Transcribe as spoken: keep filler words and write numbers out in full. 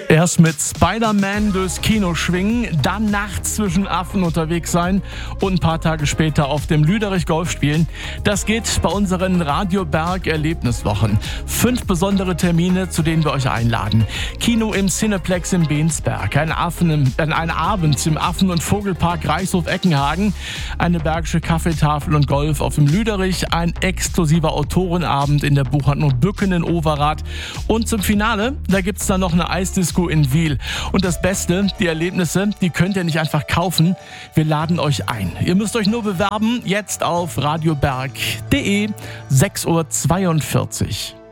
Erst mit Spider-Man durchs Kino schwingen, dann nachts zwischen Affen unterwegs sein und ein paar Tage später auf dem Lüderich Golf spielen. Das geht bei unseren Radio Berg Erlebniswochen. Fünf besondere Termine, zu denen wir euch einladen. Kino im Cineplex in Bensberg, ein, Affen im, äh, ein Abend im Affen- und Vogelpark Reichshof-Eckenhagen, eine bergische Kaffeetafel und Golf auf dem Lüderich, ein exklusiver Autorenabend in der Buchhandlung Bücken in Overath und zum Finale, da gibt's dann noch eine Eisdisco in Wil. Und das Beste, die Erlebnisse, die könnt ihr nicht einfach kaufen. Wir laden euch ein. Ihr müsst euch nur bewerben, jetzt auf radioberg punkt de, sechs Uhr zweiundvierzig.